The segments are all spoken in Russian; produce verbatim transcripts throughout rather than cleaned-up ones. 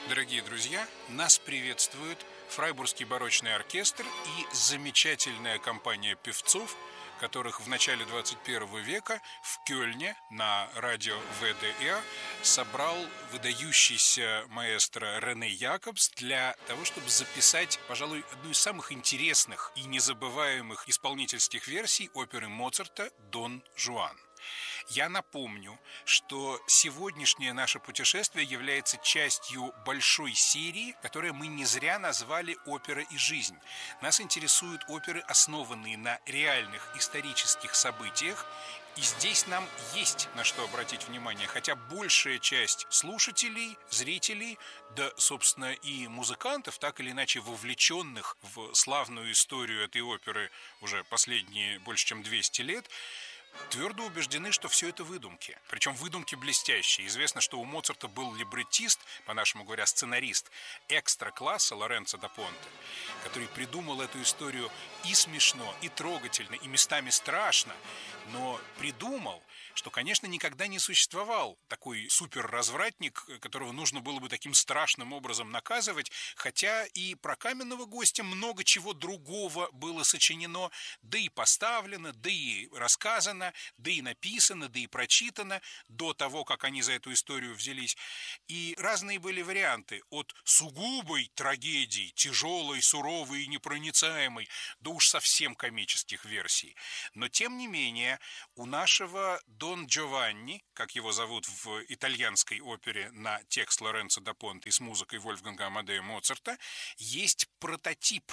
Дорогие друзья, нас приветствует Фрайбургский барочный оркестр и замечательная компания певцов, которых в начале двадцать первого века в Кёльне на радио вэ дэ эр собрал выдающийся маэстро Рене Якобс для того, чтобы записать, пожалуй, одну из самых интересных и незабываемых исполнительских версий оперы Моцарта «Дон Жуан». Я напомню, что сегодняшнее наше путешествие является частью большой серии, которую мы не зря назвали «Опера и жизнь». Нас интересуют оперы, основанные на реальных исторических событиях, и здесь нам есть на что обратить внимание, хотя большая часть слушателей, зрителей, да, собственно, и музыкантов, так или иначе вовлеченных в славную историю этой оперы уже последние больше чем двести лет, твердо убеждены, что все это выдумки. Причем выдумки блестящие. Известно, что у Моцарта был либреттист, по-нашему говоря, сценарист экстра-класса Лоренцо да Понте, который придумал эту историю и смешно, и трогательно, и местами страшно, но придумал, что, конечно, никогда не существовал такой суперразвратник, которого нужно было бы таким страшным образом наказывать, хотя и про каменного гостя много чего другого было сочинено, да и поставлено, да и рассказано, да и написано, да и прочитано до того, как они за эту историю взялись. И разные были варианты, от сугубой трагедии, тяжелой, суровой и непроницаемой, до уж совсем комических версий. Но, тем не менее, у нашего Дон Джованни, как его зовут в итальянской опере на текст Лоренцо да Понте и с музыкой Вольфганга Амадея Моцарта, есть прототип.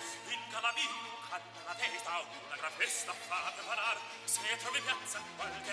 Una festa fa preparar, se trovi piazza qualche